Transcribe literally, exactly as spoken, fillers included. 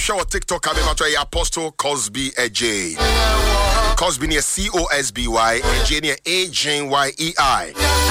show TikTok abebatwa Apostle Cosby A J. Cosby near C O S B Y, A J near A J Y E I.